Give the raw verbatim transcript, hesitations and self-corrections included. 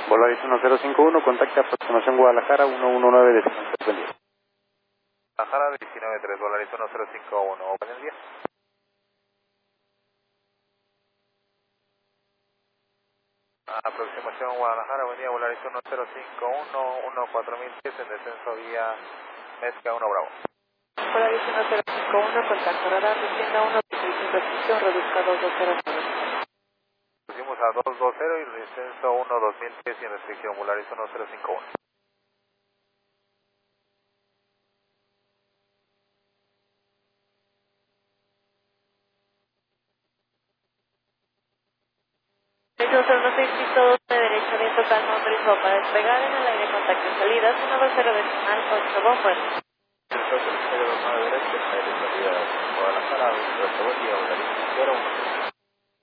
Volaris uno cero cinco uno, contacta aproximación Guadalajara uno uno nueve de buen día. Guadalajara diecinueve tres, Volaris uno cero cinco uno, buen día. Aproximación Guadalajara, buen día, Volaris uno cero cinco uno, uno cuatro mil pies en descenso vía Mezca uno Bravo. Volaris uno cero cinco uno, contacto radar, descienda uno, restricción, restricción, reduzca dos dos cero. Pusimos a dos dos cero y descenso uno dos mil pies y en restricción, Volaris uno cero cinco uno. seis uno seis, piso dos de derecha, viento calmo, brisbane para despegar en el aire, contacto en salidas, uno dos cero decimal, ocho Bomber. El cero dos nueve derecha, en el aire salida Guadalajara, buen día, Volaris cero uno.